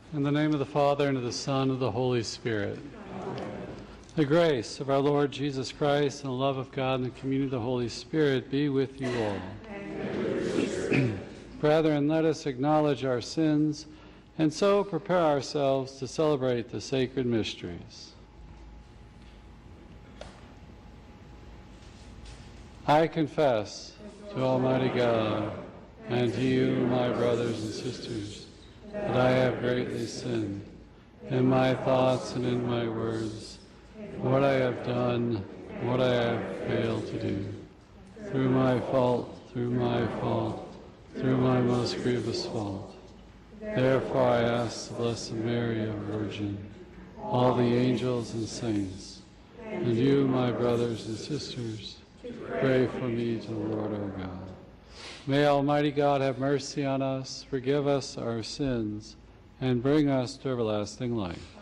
In the name of the Father, and of the Son, and of the Holy Spirit. Amen. The grace of our Lord Jesus Christ, and the love of God, and the communion of the Holy Spirit be with you all. Brethren, let us acknowledge our sins, and so prepare ourselves to celebrate the sacred mysteries. I confess to Almighty God, and to you, my brothers and sisters, that I have greatly sinned in my thoughts and in my words, what I have done, what I have failed to do, through my fault, through my most grievous fault. Therefore I ask the Blessed Mary, our Virgin, all the angels and saints, and you, my brothers and sisters, to pray for me to the Lord our God. May Almighty God have mercy on us, forgive us our sins, and bring us to everlasting life.